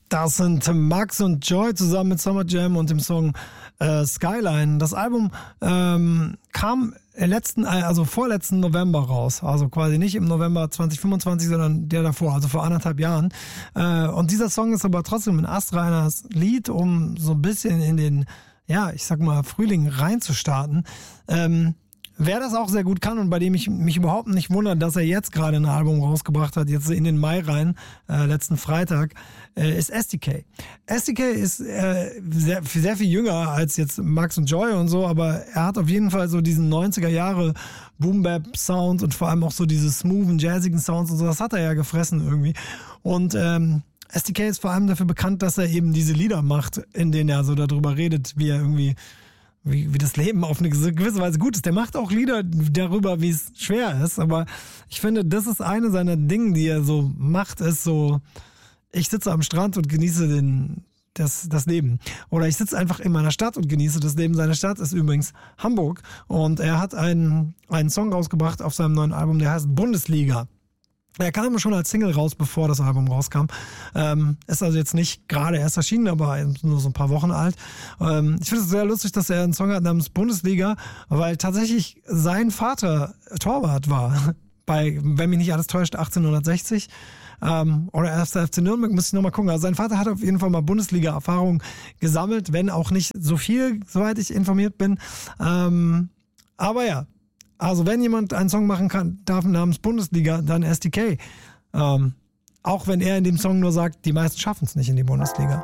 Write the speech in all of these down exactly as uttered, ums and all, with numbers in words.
Das sind Max und Joy zusammen mit Summer Jam und dem Song äh, Skyline. Das Album ähm, kam letzten, also vorletzten November raus. Also quasi nicht im November zwanzig fünfundzwanzig, sondern der davor, also vor anderthalb Jahren. Äh, und dieser Song ist aber trotzdem ein astreines Lied, um so ein bisschen in den, ja, ich sag mal, Frühling reinzustarten. Ähm, Wer das auch sehr gut kann und bei dem ich mich überhaupt nicht wundere, dass er jetzt gerade ein Album rausgebracht hat, jetzt in den Mai rein, äh, letzten Freitag, äh, ist S D K. S D K ist äh, sehr, sehr viel jünger als jetzt Max und Joy und so, aber er hat auf jeden Fall so diesen neunziger Jahre Boom-Bap-Sound und vor allem auch so diese smoothen, jazzigen Sounds und so, das hat er ja gefressen irgendwie. Und ähm, S D K ist vor allem dafür bekannt, dass er eben diese Lieder macht, in denen er so darüber redet, wie er irgendwie Wie, wie das Leben auf eine gewisse Weise gut ist. Der macht auch Lieder darüber, wie es schwer ist, aber ich finde, das ist eine seiner Dinge, die er so macht, ist so, ich sitze am Strand und genieße den, das, das Leben. Oder ich sitze einfach in meiner Stadt und genieße das Leben. Seine Stadt ist übrigens Hamburg und er hat einen, einen Song rausgebracht auf seinem neuen Album, der heißt Bundesliga. Er kam schon als Single raus, bevor das Album rauskam. Ähm, ist also jetzt nicht gerade erst erschienen, aber nur so ein paar Wochen alt. Ähm, ich finde es sehr lustig, dass er einen Song hat namens Bundesliga, weil tatsächlich sein Vater Torwart war. Bei, wenn mich nicht alles täuscht, achtzehnhundertsechzig. Ähm, oder erster F C Nürnberg, muss ich nochmal gucken. Also sein Vater hat auf jeden Fall mal Bundesliga-Erfahrung gesammelt, wenn auch nicht so viel, soweit ich informiert bin. Ähm, aber ja. Also wenn jemand einen Song machen kann, darf namens Bundesliga, dann S D K. Ähm, auch wenn er in dem Song nur sagt, die meisten schaffen es nicht in die Bundesliga.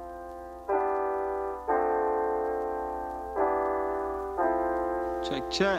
Check, check.